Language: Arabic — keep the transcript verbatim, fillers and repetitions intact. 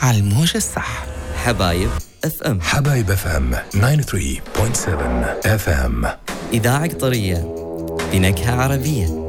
على الموجة الصح. حبايب اف ام. حبايب اف ام تسعة وثمانين فاصلة سبعة اف ام. إذاعة قطرية بنكهة عربية.